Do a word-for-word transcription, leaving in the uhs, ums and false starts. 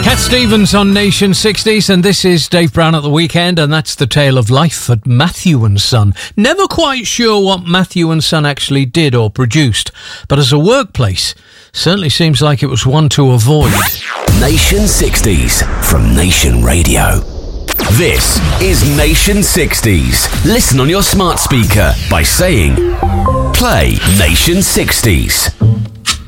Cat Stevens on Nation sixties, and this is Dave Brown at the Weekend, and that's the tale of life at Matthew and Son. Never quite sure what Matthew and Son actually did or produced, but as a workplace, certainly seems like it was one to avoid. Nation sixties from Nation Radio. This is Nation sixties. Listen on your smart speaker by saying, play Nation sixties.